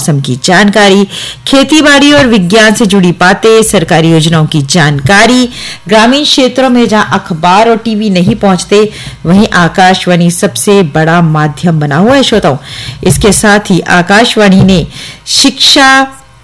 मौसम की जानकारी, खेती-बाड़ी और विज्ञान से जुड़ी बातें, सरकारी योजनाओं की जानकारी। ग्रामीण क्षेत्रों में जहां अखबार और टीवी नहीं पहुंचते, वहीं आकाशवाणी सबसे बड़ा माध्यम बना हुआ है श्रोताओं। इसके साथ ही आकाशवाणी ने शिक्षा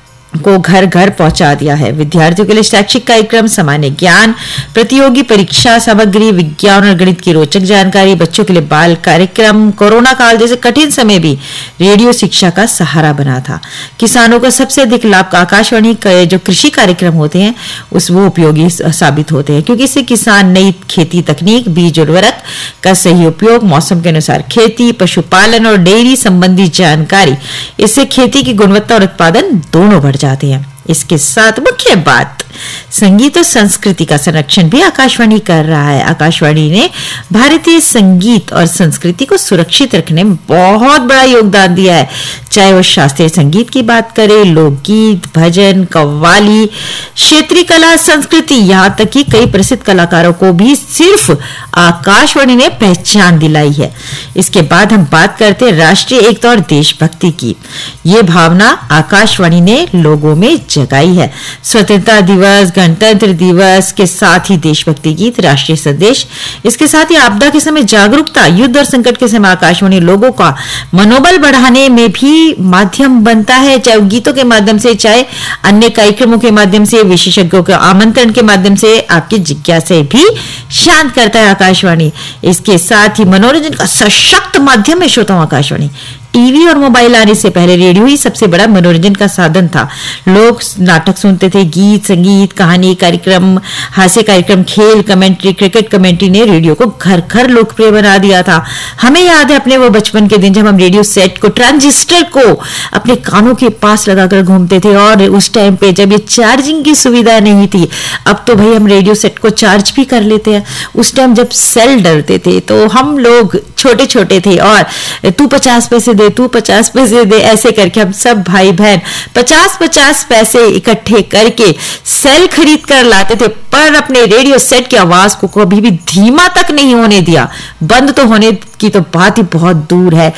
को घर घर पहुंचा दिया है। विद्यार्थियों के लिए शैक्षिक कार्यक्रम, सामान्य ज्ञान, प्रतियोगी परीक्षा सामग्री, विज्ञान और गणित की रोचक जानकारी, बच्चों के लिए बाल कार्यक्रम। कोरोना काल जैसे कठिन समय भी रेडियो शिक्षा का सहारा बना था। किसानों को सबसे अधिक लाभ आकाशवाणी के जो कृषि कार्यक्रम होते हैं वो उपयोगी साबित होते हैं, क्योंकि इससे किसान नई खेती तकनीक, बीज उर्वरक का सही उपयोग, मौसम के अनुसार खेती, पशुपालन और डेयरी संबंधी जानकारी, इससे खेती की गुणवत्ता और उत्पादन दोनों बढ़ जाते हैं। इसके साथ मुख्य बात, संगीत और संस्कृति का संरक्षण भी आकाशवाणी कर रहा है। आकाशवाणी ने भारतीय संगीत और संस्कृति को सुरक्षित रखने में बहुत बड़ा योगदान दिया है। चाहे वो शास्त्रीय संगीत की बात करें, लोकगीत, भजन, कव्वाली, क्षेत्रीय कला, संस्कृति, यहाँ तक कि कई प्रसिद्ध कलाकारों को भी सिर्फ आकाशवाणी ने पहचान दिलाई है। इसके बाद हम बात करते हैं राष्ट्रीय एकता और देशभक्ति की। ये भावना आकाशवाणी ने लोगों में जगाई है। स्वतंत्रता दिवस, गणतंत्र दिवस के साथ ही देशभक्ति गीत, राष्ट्रीय संदेश, इसके साथ ही आपदा के समय जागरूकता, युद्ध और संकट के समय आकाशवाणी लोगों का मनोबल बढ़ाने में भी माध्यम बनता है, चाहे गीतों के माध्यम से, चाहे अन्य कार्यक्रमों के माध्यम से, विशेषज्ञों के आमंत्रण के माध्यम से आपकी जिज्ञासा भी शांत करता है आकाशवाणी। इसके साथ ही मनोरंजन का सशक्त माध्यम है श्रोताओं आकाशवाणी। टीवी और मोबाइल आने से पहले रेडियो ही सबसे बड़ा मनोरंजन का साधन था। लोग नाटक सुनते थे, गीत, संगीत, कहानी, कार्यक्रम, हास्य कार्यक्रम, खेल, कमेंट्री, क्रिकेट कमेंट्री ने रेडियो को घर घर लोकप्रिय बना दिया था। हमें याद है अपने वो बचपन के दिन जब हम रेडियो सेट को, ट्रांजिस्टर को अपने कानों के पास लगाकर घूमते थे, और उस टाइम पे जब ये चार्जिंग की सुविधा नहीं थी, अब तो भाई हम रेडियो सेट को चार्ज भी कर लेते हैं। उस टाइम जब सेल डलते थे तो हम लोग छोटे छोटे थे और तू 50 पैसे दे, तू 50 पैसे दे, ऐसे करके हम सब भाई बहन 50-50 पैसे इकट्ठे करके सेल खरीद कर लाते थे, पर अपने रेडियो सेट की आवाज को कभी भी धीमा तक नहीं होने दिया। बंद तो होने की तो बात ही बहुत दूर है।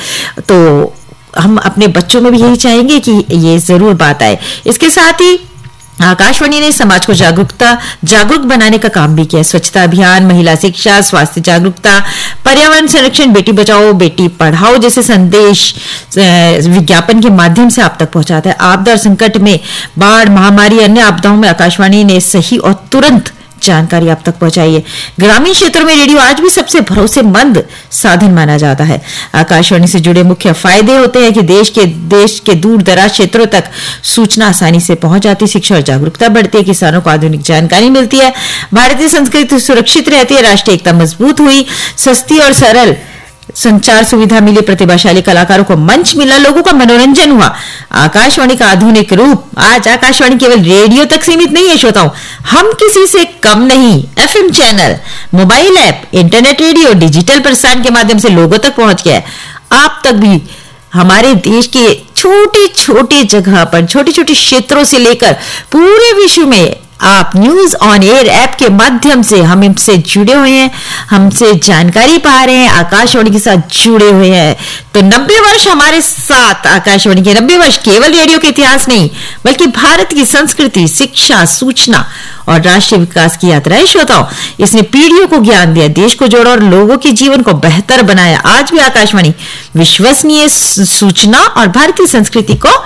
तो हम अपने बच्चों में भी यही चाहेंगे कि ये जरूर बात आए। इसके साथ ही आकाशवाणी ने समाज को जागरूक बनाने का काम भी किया। स्वच्छता अभियान, महिला शिक्षा, स्वास्थ्य जागरूकता, पर्यावरण संरक्षण, बेटी बचाओ बेटी पढ़ाओ जैसे संदेश विज्ञापन के माध्यम से आप तक पहुंचाता है। आपदा और संकट में, बाढ़, महामारी, अन्य आपदाओं में आकाशवाणी ने सही और तुरंत जानकारी आप तक पहुंचाई है। ग्रामीण क्षेत्रों में रेडियो आज भी सबसे भरोसेमंद साधन माना जाता है। आकाशवाणी से जुड़े मुख्य फायदे होते हैं कि देश के दूर दराज क्षेत्रों तक सूचना आसानी से पहुंच जाती, शिक्षा और जागरूकता बढ़ती है, किसानों को आधुनिक जानकारी मिलती है, भारतीय संस्कृति सुरक्षित रहती है, राष्ट्रीय एकता मजबूत हुई, सस्ती और सरल संचार सुविधा मिली, प्रतिभाशाली कलाकारों को मंच मिला, लोगों का मनोरंजन हुआ। आकाशवाणी का आधुनिक रूप, आज आकाशवाणी केवल रेडियो तक सीमित नहीं है श्रोताओं, हम किसी से कम नहीं। FM channel, mobile app, internet radio, digital प्रसारण के माध्यम से लोगों तक पहुंच गया है। आप तक भी हमारे देश के छोटे छोटे जगह पर, छोटे छोटे क्षेत्रों से लेकर पूरे विश्व में आप न्यूज ऑन एयर ऐप के माध्यम से हमसे जुड़े हुए हैं, हमसे जानकारी पा रहे हैं, आकाशवाणी के साथ जुड़े हुए हैं। तो 90 वर्ष हमारे साथ, आकाशवाणी के 90 वर्ष केवल रेडियो के इतिहास नहीं, बल्कि भारत की संस्कृति, शिक्षा, सूचना और राष्ट्रीय विकास की यात्रा है श्रोताओं। इसने पीढ़ियों को ज्ञान दिया, देश को जोड़ा और लोगों के जीवन को बेहतर बनाया। आज भी आकाशवाणी विश्वसनीय सूचना और भारतीय संस्कृति को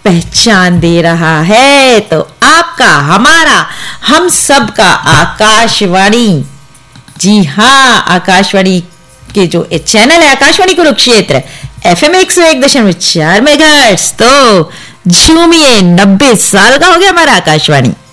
पहचान दे रहा है। तो आपका, हमारा, हम सब का आकाशवाणी, जी हाँ, आकाशवाणी के जो चैनल है आकाशवाणी कुरुक्षेत्र FM 101.4 मेगाहर्ट्ज। तो झूमिए, 90 साल का हो गया हमारा आकाशवाणी।